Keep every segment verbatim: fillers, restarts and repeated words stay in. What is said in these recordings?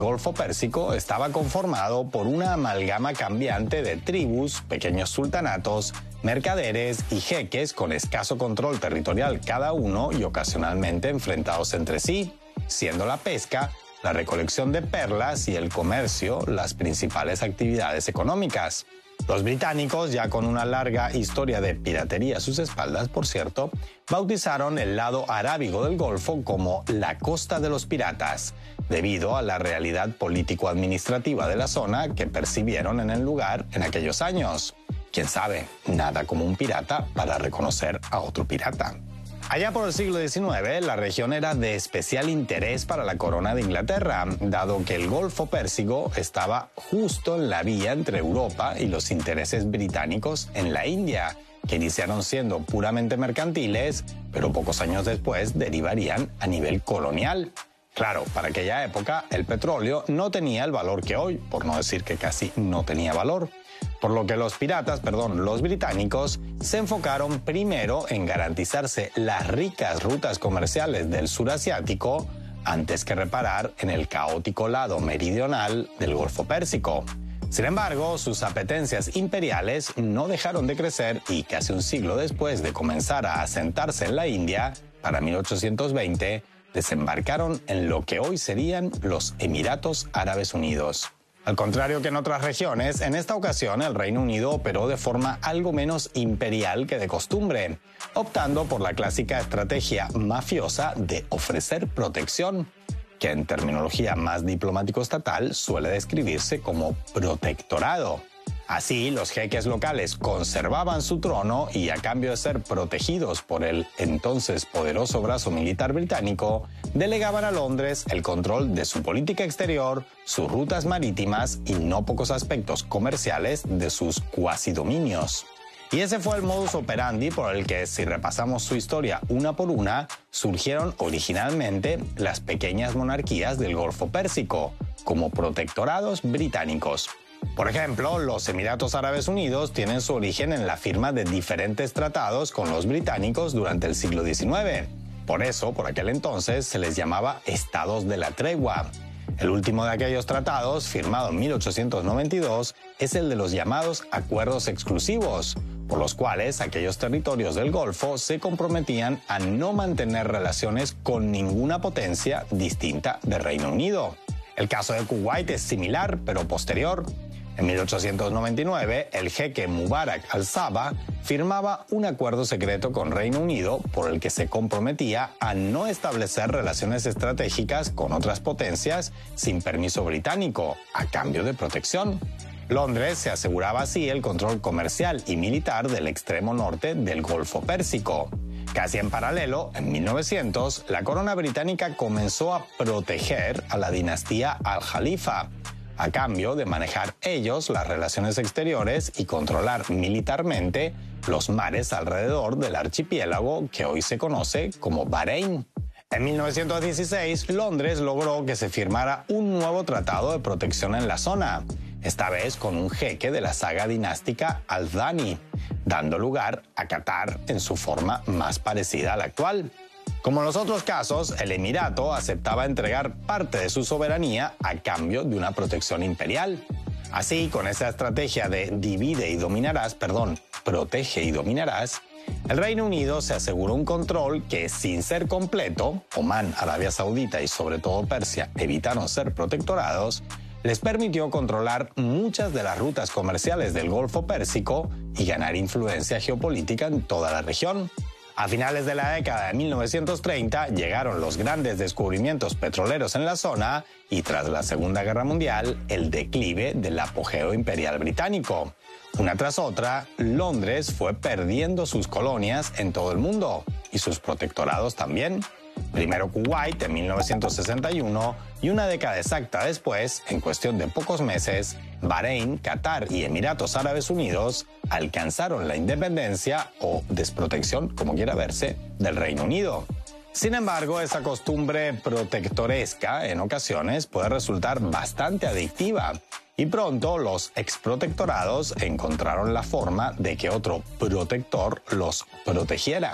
El Golfo Pérsico estaba conformado por una amalgama cambiante de tribus, pequeños sultanatos, mercaderes y jeques con escaso control territorial cada uno y ocasionalmente enfrentados entre sí, siendo la pesca, la recolección de perlas y el comercio las principales actividades económicas. Los británicos, ya con una larga historia de piratería a sus espaldas, por cierto, bautizaron el lado arábigo del Golfo como la costa de los piratas, debido a la realidad político-administrativa de la zona que percibieron en el lugar en aquellos años. Quién sabe, nada como un pirata para reconocer a otro pirata. Allá por el siglo diecinueve, la región era de especial interés para la corona de Inglaterra, dado que el Golfo Pérsico estaba justo en la vía entre Europa y los intereses británicos en la India, que iniciaron siendo puramente mercantiles, pero pocos años después derivarían a nivel colonial. Claro, para aquella época el petróleo no tenía el valor que hoy, por no decir que casi no tenía valor. Por lo que los piratas, perdón, los británicos, se enfocaron primero en garantizarse las ricas rutas comerciales del sur asiático antes que reparar en el caótico lado meridional del Golfo Pérsico. Sin embargo, sus apetencias imperiales no dejaron de crecer y casi un siglo después de comenzar a asentarse en la India, para mil ochocientos veinte, desembarcaron en lo que hoy serían los Emiratos Árabes Unidos. Al contrario que en otras regiones, en esta ocasión el Reino Unido operó de forma algo menos imperial que de costumbre, optando por la clásica estrategia mafiosa de ofrecer protección, que en terminología más diplomático-estatal suele describirse como protectorado. Así, los jeques locales conservaban su trono y a cambio de ser protegidos por el entonces poderoso brazo militar británico, delegaban a Londres el control de su política exterior, sus rutas marítimas y no pocos aspectos comerciales de sus cuasi dominios. Y ese fue el modus operandi por el que, si repasamos su historia una por una, surgieron originalmente las pequeñas monarquías del Golfo Pérsico, como protectorados británicos. Por ejemplo, los Emiratos Árabes Unidos tienen su origen en la firma de diferentes tratados con los británicos durante el siglo diecinueve. Por eso, por aquel entonces, se les llamaba Estados de la Tregua. El último de aquellos tratados, firmado en mil ochocientos noventa y dos, es el de los llamados Acuerdos Exclusivos, por los cuales aquellos territorios del Golfo se comprometían a no mantener relaciones con ninguna potencia distinta del Reino Unido. El caso de Kuwait es similar, pero posterior. En mil ochocientos noventa y nueve, el jeque Mubarak al-Sabah firmaba un acuerdo secreto con Reino Unido por el que se comprometía a no establecer relaciones estratégicas con otras potencias sin permiso británico, a cambio de protección. Londres se aseguraba así el control comercial y militar del extremo norte del Golfo Pérsico. Casi en paralelo, en mil novecientos, la corona británica comenzó a proteger a la dinastía Al-Jalifa, a cambio de manejar ellos las relaciones exteriores y controlar militarmente los mares alrededor del archipiélago que hoy se conoce como Bahrein. En mil novecientos dieciséis, Londres logró que se firmara un nuevo tratado de protección en la zona, esta vez con un jeque de la saga dinástica Al-Thani, dando lugar a Qatar en su forma más parecida a la actual. Como en los otros casos, el Emirato aceptaba entregar parte de su soberanía a cambio de una protección imperial. Así, con esa estrategia de divide y dominarás, perdón, protege y dominarás, el Reino Unido se aseguró un control que, sin ser completo, Omán, Arabia Saudita y sobre todo Persia evitaron ser protectorados, les permitió controlar muchas de las rutas comerciales del Golfo Pérsico y ganar influencia geopolítica en toda la región. A finales de la década de mil novecientos treinta llegaron los grandes descubrimientos petroleros en la zona y tras la Segunda Guerra Mundial el declive del apogeo imperial británico. Una tras otra, Londres fue perdiendo sus colonias en todo el mundo y sus protectorados también. Primero Kuwait en mil novecientos sesenta y uno y una década exacta después, en cuestión de pocos meses, Bahrein, Qatar y Emiratos Árabes Unidos alcanzaron la independencia o desprotección, como quiera verse, del Reino Unido. Sin embargo, esa costumbre protectoresca en ocasiones puede resultar bastante adictiva y pronto los exprotectorados encontraron la forma de que otro protector los protegiera.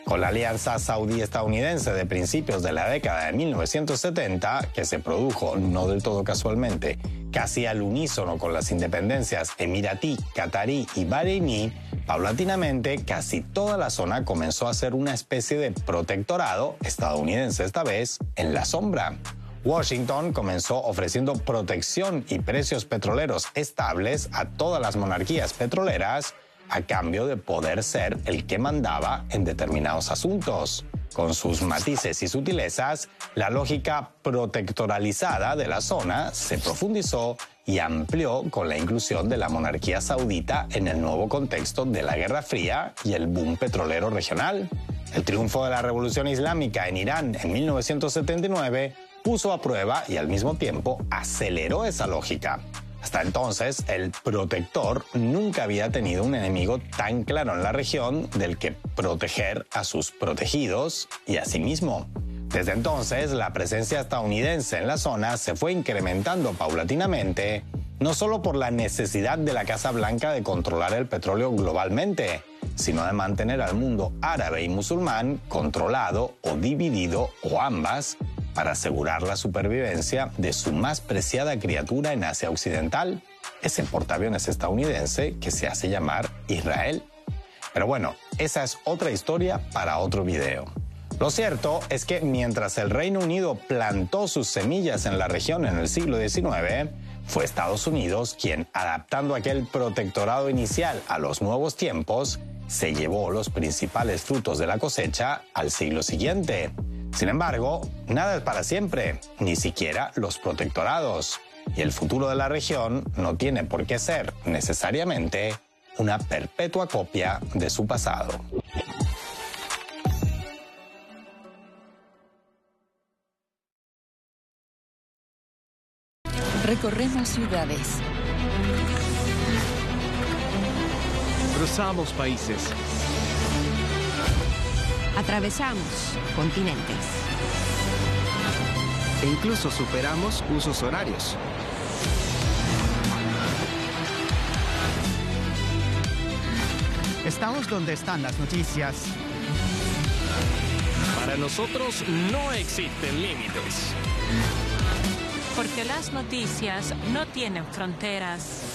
Con la alianza saudí-estadounidense de principios de la década de mil novecientos setenta, que se produjo no del todo casualmente, casi al unísono con las independencias emiratí, catarí y bareiní, paulatinamente casi toda la zona comenzó a ser una especie de protectorado, estadounidense esta vez, en la sombra. Washington comenzó ofreciendo protección y precios petroleros estables a todas las monarquías petroleras, a cambio de poder ser el que mandaba en determinados asuntos. Con sus matices y sutilezas, la lógica protectoralizada de la zona se profundizó y amplió con la inclusión de la monarquía saudita en el nuevo contexto de la Guerra Fría y el boom petrolero regional. El triunfo de la Revolución Islámica en Irán en mil novecientos setenta y nueve puso a prueba y al mismo tiempo aceleró esa lógica. Hasta entonces, el protector nunca había tenido un enemigo tan claro en la región del que proteger a sus protegidos y a sí mismo. Desde entonces, la presencia estadounidense en la zona se fue incrementando paulatinamente, no solo por la necesidad de la Casa Blanca de controlar el petróleo globalmente, sino de mantener al mundo árabe y musulmán controlado o dividido o ambas, para asegurar la supervivencia de su más preciada criatura en Asia Occidental, ese portaaviones estadounidense que se hace llamar Israel. Pero bueno, esa es otra historia para otro video. Lo cierto es que mientras el Reino Unido plantó sus semillas en la región en el siglo diecinueve, fue Estados Unidos quien, adaptando aquel protectorado inicial a los nuevos tiempos, se llevó los principales frutos de la cosecha al siglo siguiente. Sin embargo, nada es para siempre, ni siquiera los protectorados. Y el futuro de la región no tiene por qué ser, necesariamente, una perpetua copia de su pasado. Recorremos ciudades. Cruzamos países. Atravesamos continentes. E incluso superamos usos horarios. Estamos donde están las noticias. Para nosotros no existen límites. Porque las noticias no tienen fronteras.